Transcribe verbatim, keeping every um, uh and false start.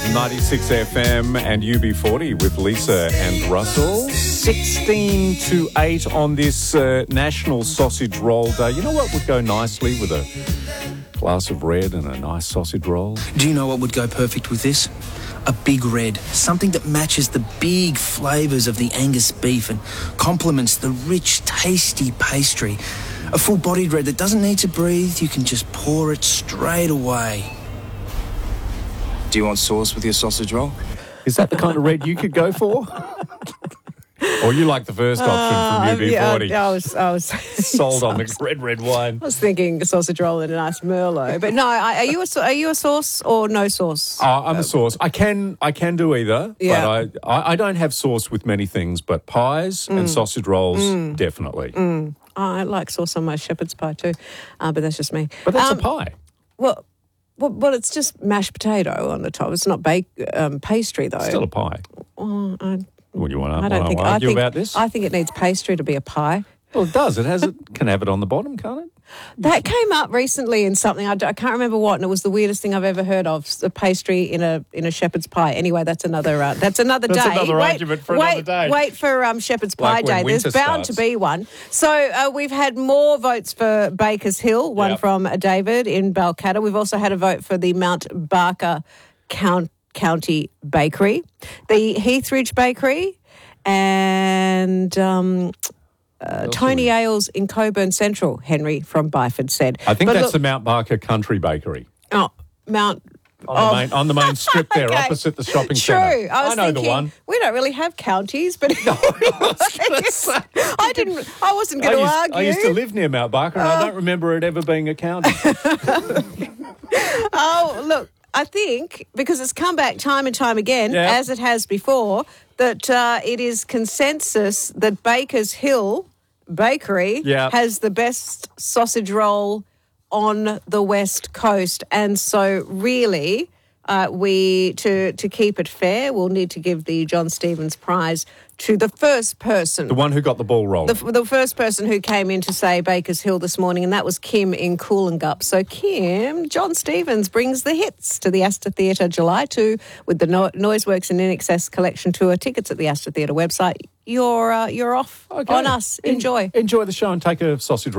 ninety-six F M and U B forty with Lisa and Russell. sixteen to eight on this uh, National Sausage Roll Day. You know what would go nicely with a glass of red and a nice sausage roll? Do you know what would go perfect with this? A big red. Something that matches the big flavours of the Angus beef and complements the rich, tasty pastry. A full-bodied red that doesn't need to breathe. You can just pour it straight away. Do you want sauce with your sausage roll? Is that the kind of red you could go for? Or you like the first option from U B forty? Uh, yeah, I was, I was sold on the red, red wine. I was thinking sausage roll and a nice Merlot, but no. I, are you a are you a sauce or no sauce? Oh, I'm a sauce. I can I can do either, Yeah. but I, I I don't have sauce with many things, but pies and sausage rolls definitely. Mm. I like sauce on my shepherd's pie too, uh, but that's just me. But that's Um, a pie. Well, well, well, it's just mashed potato on the top. It's not bake um, pastry though. Still a pie. Oh, I, What do you want I to don't think. argue I think, about this? I think it needs pastry to be a pie. Well, it does. It has it can have it on the bottom, can't it? That came up recently in something. I, d- I can't remember what, and it was the weirdest thing I've ever heard of. A pastry in a in a shepherd's pie. Anyway, that's another uh, that's another That's day. another wait, argument for wait, another day. Wait for um, shepherd's pie Like when day. There's winter bound starts. to be one. So uh, we've had more votes for Baker's Hill. One Yep. from uh, David in Balcatta. We've also had a vote for the Mount Barker Count, County Bakery, the Heathridge Bakery, and. Um, Uh, Tony Ailes in Coburn Central, Henry from Byford said. I think But that's look- the Mount Barker Country Bakery Oh, Mount... on the oh. main on the main strip there, Okay. opposite the shopping True. centre. I was know thinking, the one. we don't really have counties, but I didn't. I wasn't I going to used, argue. I used to live near Mount Barker, and I don't remember it ever being a county. Oh, look, I think because it's come back time and time again, Yeah. as it has before, that uh, it is consensus that Baker's Hill Bakery Yeah. has the best sausage roll on the West Coast. And so really, uh, we to, to keep it fair, we'll need to give the John Stevens Prize to the first person. The one who got the ball rolling. The, the first person who came in to say Baker's Hill this morning, and that was Kim in Coolangup. So, Kim, John Stevens brings the hits to the Astor Theatre July second with the no- Noiseworks and In Excess collection tour. Tickets at the Astor Theatre website. You're, uh, you're off Okay. on us. Enjoy. Enjoy the show and take a sausage roll.